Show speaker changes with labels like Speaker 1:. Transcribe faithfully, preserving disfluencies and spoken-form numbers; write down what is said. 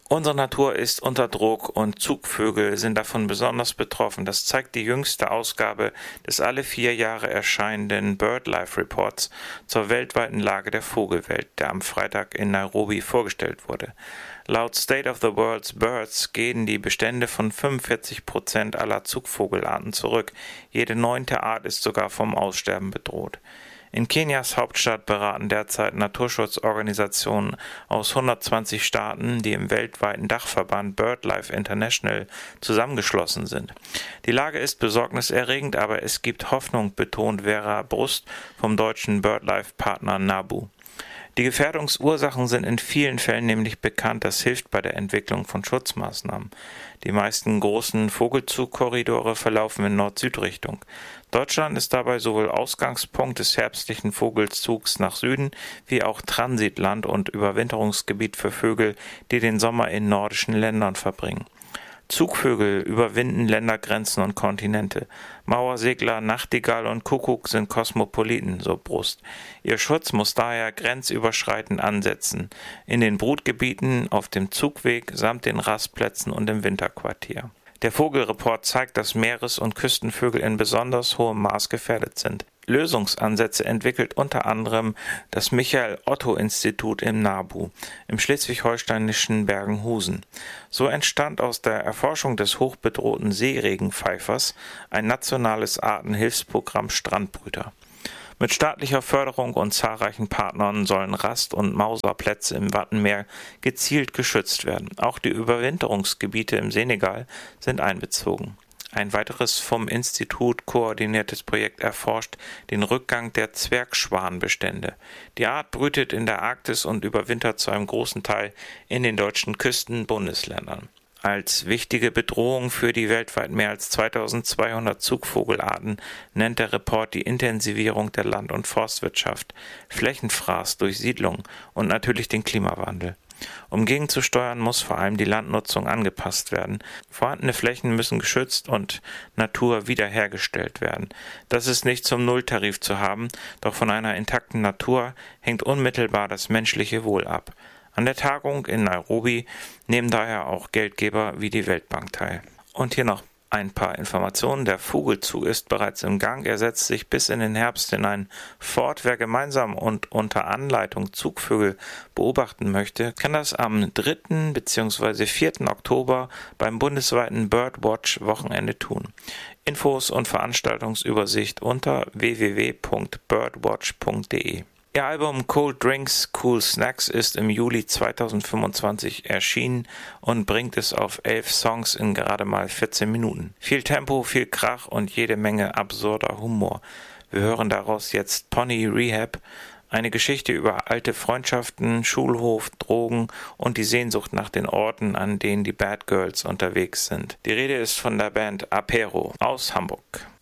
Speaker 1: Unsere Natur ist unter Druck und Zugvögel sind davon besonders betroffen. Das zeigt die jüngste Ausgabe des alle vier Jahre erscheinenden BirdLife Reports zur weltweiten Lage der Vogelwelt, der am Freitag in Nairobi vorgestellt wurde. Laut State of the World's Birds gehen die Bestände von fünfundvierzig Prozent aller Zugvogelarten zurück. Jede neunte Art ist sogar vom Aussterben bedroht. In Kenias Hauptstadt beraten derzeit Naturschutzorganisationen aus hundertzwanzig Staaten, die im weltweiten Dachverband BirdLife International zusammengeschlossen sind. Die Lage ist besorgniserregend, aber es gibt Hoffnung, betont Vera Brust vom deutschen BirdLife-Partner NABU. Die Gefährdungsursachen sind in vielen Fällen nämlich bekannt, das hilft bei der Entwicklung von Schutzmaßnahmen. Die meisten großen Vogelzugkorridore verlaufen in Nord-Süd-Richtung. Deutschland ist dabei sowohl Ausgangspunkt des herbstlichen Vogelzugs nach Süden, wie auch Transitland und Überwinterungsgebiet für Vögel, die den Sommer in nordischen Ländern verbringen. Zugvögel überwinden Ländergrenzen und Kontinente. Mauersegler, Nachtigall und Kuckuck sind Kosmopoliten, so Brust. Ihr Schutz muss daher grenzüberschreitend ansetzen, in den Brutgebieten, auf dem Zugweg samt den Rastplätzen und im Winterquartier. Der Vogelreport zeigt, dass Meeres- und Küstenvögel in besonders hohem Maß gefährdet sind. Lösungsansätze entwickelt unter anderem das Michael-Otto-Institut im NABU, im schleswig-holsteinischen Bergenhusen. So entstand aus der Erforschung des hochbedrohten Seeregenpfeifers ein nationales Artenhilfsprogramm Strandbrüter. Mit staatlicher Förderung und zahlreichen Partnern sollen Rast- und Mauserplätze im Wattenmeer gezielt geschützt werden. Auch die Überwinterungsgebiete im Senegal sind einbezogen. Ein weiteres vom Institut koordiniertes Projekt erforscht den Rückgang der Zwergschwanbestände. Die Art brütet in der Arktis und überwintert zu einem großen Teil in den deutschen Küstenbundesländern. Als wichtige Bedrohung für die weltweit mehr als zweitausendzweihundert Zugvogelarten nennt der Report die Intensivierung der Land- und Forstwirtschaft, Flächenfraß durch Siedlung und natürlich den Klimawandel. Um gegenzusteuern, muss vor allem die Landnutzung angepasst werden. Vorhandene Flächen müssen geschützt und Natur wiederhergestellt werden. Das ist nicht zum Nulltarif zu haben, doch von einer intakten Natur hängt unmittelbar das menschliche Wohl ab. An der Tagung in Nairobi nehmen daher auch Geldgeber wie die Weltbank teil. Und hier noch ein paar Informationen. Der Vogelzug ist bereits im Gang. Er setzt sich bis in den Herbst hinein fort. Wer gemeinsam und unter Anleitung Zugvögel beobachten möchte, kann das am dritten bzw. vierten Oktober beim bundesweiten Birdwatch-Wochenende tun. Infos und Veranstaltungsübersicht unter w w w punkt birdwatch punkt d e. Ihr Album Cold Drinks, Cool Snacks ist im Juli zweitausendfünfundzwanzig erschienen und bringt es auf elf Songs in gerade mal vierzehn Minuten. Viel Tempo, viel Krach und jede Menge absurder Humor. Wir hören daraus jetzt Pony Rehab, eine Geschichte über alte Freundschaften, Schulhof, Drogen und die Sehnsucht nach den Orten, an denen die Bad Girls unterwegs sind. Die Rede ist von der Band Apero aus Hamburg.